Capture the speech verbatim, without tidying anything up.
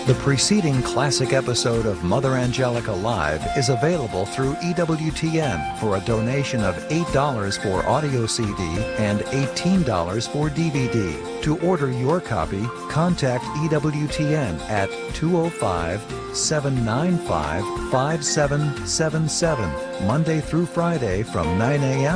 The preceding classic episode of Mother Angelica Live is available through E W T N for a donation of eight dollars for audio C D and eighteen dollars for D V D. To order your copy, contact E W T N at two oh five, seven nine five, five seven seven seven, Monday through Friday from nine a m